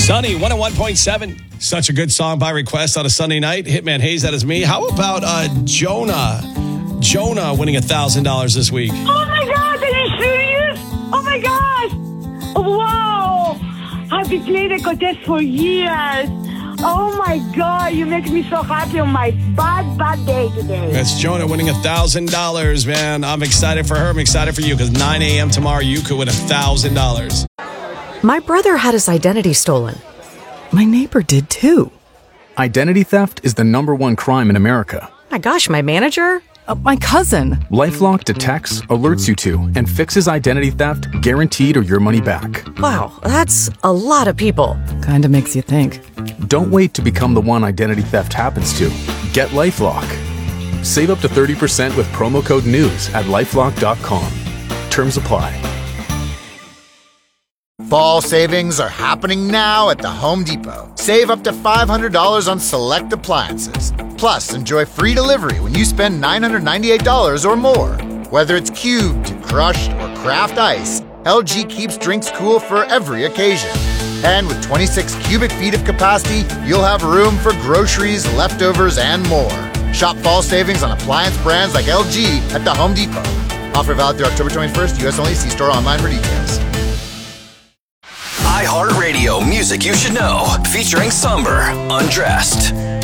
Sunny, 101.7. Such a good song by request on a Sunday night. Hitman Hayes, that is me. How about Jonah? Jonah winning $1,000 this week. Oh my God, are you serious? Oh my gosh. Wow. I've been playing the contest for years. Oh my God, you make me so happy on my bad day today. That's Jonah winning $1,000, man. I'm excited for her. I'm excited for you because 9 a.m. tomorrow, you could win $1,000. My brother had his identity stolen. My neighbor did too. Identity theft is the #1 crime in America. My gosh, my manager? My cousin. LifeLock detects, alerts you to, and fixes identity theft guaranteed or your money back. Wow, that's a lot of people. Kinda makes you think. Don't wait to become the one identity theft happens to. Get LifeLock. Save up to 30% with promo code NEWS at LifeLock.com. Terms apply. Fall savings are happening now at the Home Depot. Save up to $500 on select appliances. Plus, enjoy free delivery when you spend $998 or more. Whether it's cubed, crushed, or craft ice, LG keeps drinks cool for every occasion. And with 26 cubic feet of capacity, you'll have room for groceries, leftovers, and more. Shop fall savings on appliance brands like LG at the Home Depot. Offer valid through October 21st, U.S. only. See store online for details. iHeartRadio music you should know, featuring Somber, Undressed.